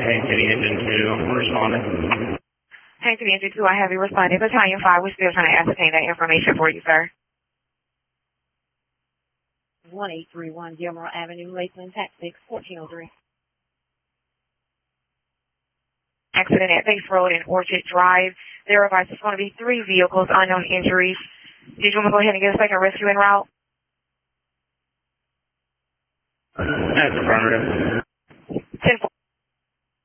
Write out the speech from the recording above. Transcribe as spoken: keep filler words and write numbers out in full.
Hank City Engine two, responding. Hank City Engine two, I have you responding. Battalion five, we're still trying to ascertain that information for you, sir. one eight three one Gilmore Avenue, Lakeland, Tactics, fourteen oh three. Accident at Base Road and Orchard Drive. There are it's going to be three vehicles, unknown injuries. Did you want to go ahead and get a second rescue en route? That's affirmative.